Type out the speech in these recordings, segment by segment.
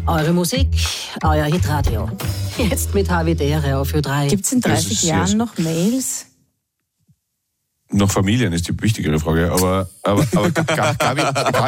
Eure Musik, euer Hitradio. Jetzt mit Havidere auf Ö3. Gibt es in 30 Jahren noch Mails? Noch Familien ist die wichtigere Frage, aber Gabi,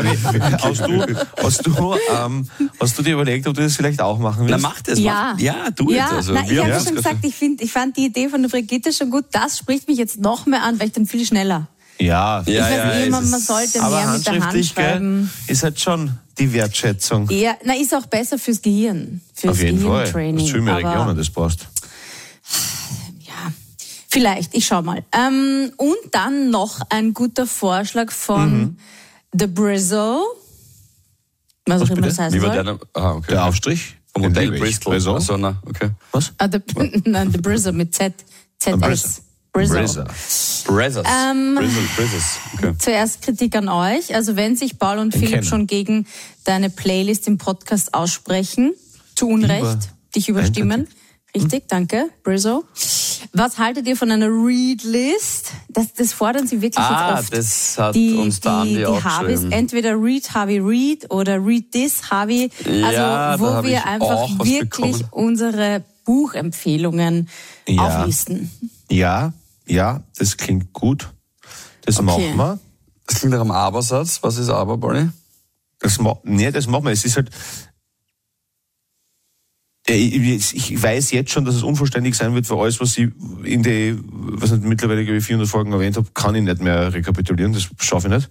hast du dir überlegt, ob du das vielleicht auch machen willst? Na, mach das. Ja. Tu es. Also, ich habe schon gesagt, ich fand die Idee von der Brigitte schon gut. Das spricht mich jetzt noch mehr an, weil ich dann viel schneller. Ja. Ich weiß immer, man sollte mehr mit der Hand schreiben. Ist halt schon die Wertschätzung. Ja, ist auch besser fürs Gehirn. Fürs Auf jeden Fall. Gehirntraining. Hast viel mehr Regionen, das passt. Ja, vielleicht, ich schau mal. Und dann noch ein guter Vorschlag von The Brizzle. Was auch immer das heißt. Der Aufstrich? Vom Hotel Bristol. Also, okay. Was? The Brizzle mit ZS. Brizzle. Okay. Zuerst Kritik an euch. Also wenn sich Paul und Philipp schon gegen deine Playlist im Podcast aussprechen, zu Unrecht, dich überstimmen. Richtig, danke, Brizzle. Was haltet ihr von einer Read-List? Das fordern sie wirklich jetzt oft. Das hat uns der Andi auch Harveys, entweder Read, Harvey, Read oder Read This, Harvey. Also wo wir einfach wirklich unsere Buchempfehlungen auflisten. Ja, das klingt gut. Das machen wir. Das klingt nach einem Abersatz. Was ist Aber, Bonnie? Das machen wir. Es ist halt... Ich weiß jetzt schon, dass es unvollständig sein wird, weil alles, was ich mittlerweile, glaube ich, 400 Folgen erwähnt habe, kann ich nicht mehr rekapitulieren. Das schaffe ich nicht.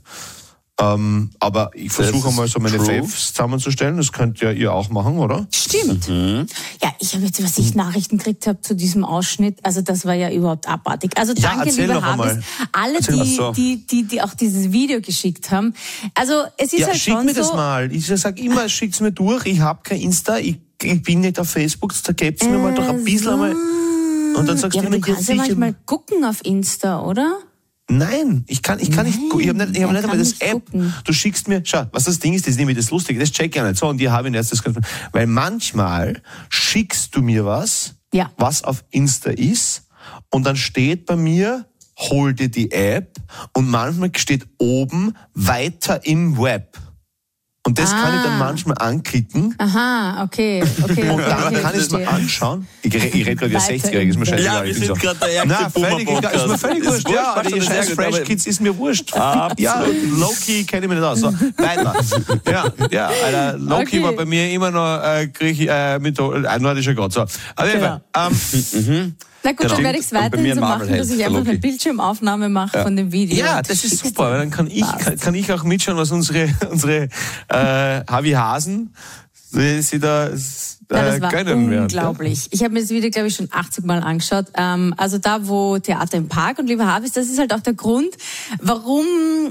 Aber ich versuche einmal so meine Faves zusammenzustellen. Das könnt ja ihr auch machen, oder? Stimmt. Ja, ich habe jetzt, was ich Nachrichten gekriegt habe zu diesem Ausschnitt, also das war ja überhaupt abartig. Also danke, lieber Harveys, alle, die auch dieses Video geschickt haben. Also es ist halt schon so... Schick mir das mal. Ich sag immer, schickt's mir durch. Ich habe kein Insta, ich bin nicht auf Facebook, da gebt's mir mal doch ein bisschen einmal. Und dann sagst du mir, du kannst ja manchmal gucken auf Insta, oder? Nein, ich kann nicht. Ich habe nicht einmal das App. Gucken. Du schickst mir, schau, was das Ding ist, das ist nämlich das Lustige, das check ich ja nicht. So, und die habe ich jetzt das, weil manchmal schickst du mir was auf Insta ist, und dann steht bei mir, hol dir die App, und manchmal steht oben, weiter im Web. Und das kann ich dann manchmal anklicken. Aha, okay. Und dann kann ich es mir anschauen. Ich rede gerade wie ein 60-Jähriger, ist mir scheißegal. Ja, wir sind gerade der ärgste Boomer-Podcast. Ist mir völlig wurscht. Ja, die scheiß Fresh Kids ist mir wurscht. Ja, Loki kenne ich mich nicht aus. So, weiter. Ja, Alter, Loki war bei mir immer noch nordischer Gott. So, auf jeden Fall. Na gut, dann werde ich es weiterhin so machen, dass ich einfach eine Bildschirmaufnahme mache von dem Video. Ja, das ist super, weil dann kann ich auch mitschauen, was unsere Havi Hasen sie da das war gönnen werden. Unglaublich. Ich habe mir das Video, glaube ich, schon 80 Mal angeschaut. Also da, wo Theater im Park und lieber Harveys, das ist halt auch der Grund, warum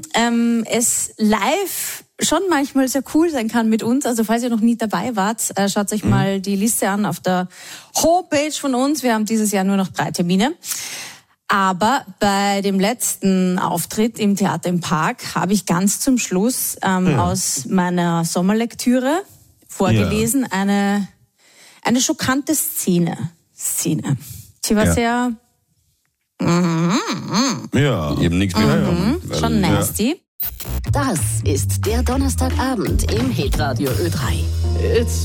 es live schon manchmal sehr cool sein kann mit uns. Also falls ihr noch nie dabei wart, schaut euch mal die Liste an auf der Homepage von uns. Wir haben dieses Jahr nur noch 3 Termine. Aber bei dem letzten Auftritt im Theater im Park habe ich ganz zum Schluss aus meiner Sommerlektüre vorgelesen eine schockante Szene. Sie war sehr... Eben nichts mehr. Schon nasty. Das ist der Donnerstagabend im Hitradio Ö3. It's